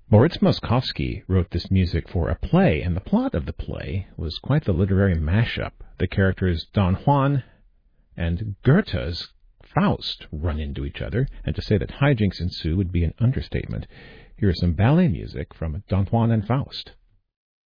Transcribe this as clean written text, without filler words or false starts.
Moritz Moszkowski wrote this music for a play, and the plot of the play was quite the literary mashup. The characters Don Juan and Goethe's Faust run into each other, and to say that hijinks ensue would be an understatement. Here is some ballet music from Don Juan and Faust.